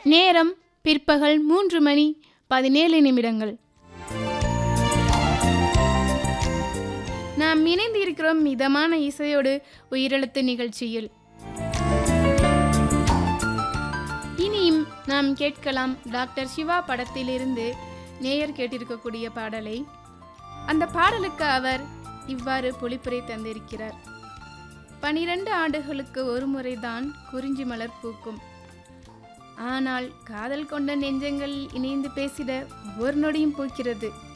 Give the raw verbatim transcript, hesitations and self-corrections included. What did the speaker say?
நேரம் பிற்பகல் மூன்று மணி பதினேழு நிமிடங்கள். நாம் இணைந்து இருக்கிறோம் மிதமான இசையோடு உயிரெழுத்து நிகழ்ச்சியில். இனியும் நாம் கேட்கலாம் டாக்டர் சிவா படத்திலிருந்து நேயர் கேட்டிருக்கக்கூடிய பாடலை. அந்த பாடலுக்கு அவர் இவ்வாறு பொழிப்புரை தந்திருக்கிறார். பனிரெண்டு ஆண்டுகளுக்கு ஒரு முறைதான் குறிஞ்சி மலர் பூக்கும். ஆனால் காதல் கொண்ட நெஞ்சங்கள் இணைந்து பேசிட ஒவ்வொரு நொடியும் பூக்கிறது.